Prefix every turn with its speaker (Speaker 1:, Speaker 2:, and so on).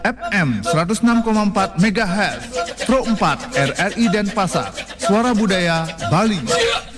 Speaker 1: FM 106,4 MHz, Pro 4 RRI Denpasar, Suara Budaya Bali.